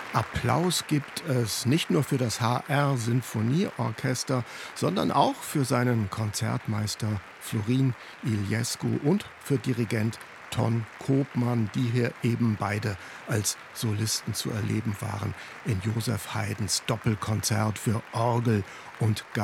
Applaus gibt es nicht nur für das HR-Sinfonieorchester, sondern auch für seinen Konzertmeister Florin Iliescu und für Dirigent Ton Koopman, die hier eben beide als Solisten zu erleben waren in Joseph Haydns Doppelkonzert für Orgel und